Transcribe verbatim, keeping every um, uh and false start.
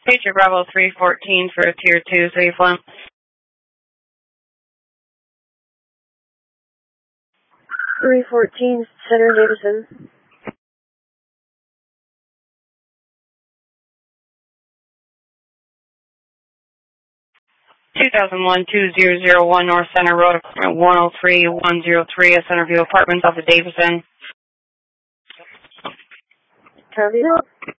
Patriot Bravo three fourteen for Tier two, safe one. three fourteen, Center Davidson. two thousand one two zero zero one North Center Road, apartment one oh three one oh three at Centerview Apartments off of Davidson. Copy that.